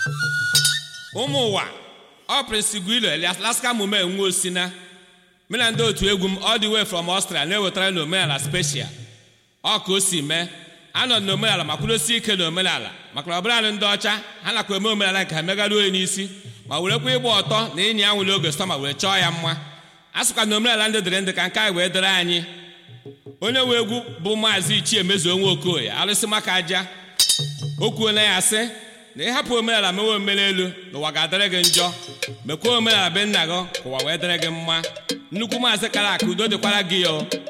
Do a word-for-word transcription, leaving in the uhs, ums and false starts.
ụmụ ụwa ọ Prince Igwilo Alaska mume nwe osina mina ndị otu egwu m all the way from Australia na-ewetara n'omenala special ọ ka o si mee anọ n'omenala ma kwudosie ike n'omenala maka ọbụla ndị ọcha ha nakwa eme omenala nke ha megara onye n'isi ma werekwa ịgba ọtọ na ịnya anwụ n'oge sọma wee chọọ ya mma asụkwa na omenala ndị dịrị ndị ka nke anyị wee dịrị anyị onye nwe egwu bụ maazị Ichie Mezuo Nwokoye arụsị maka aja o kwuola ya sị na ịhapụ omenala mewe omere elu n'ụwa ga-adịrị gị njọ mekwa omenala be nna gị ka ụwa wee dịrị gị mma nnukwu maazị kara aka udo dịkwara gị ya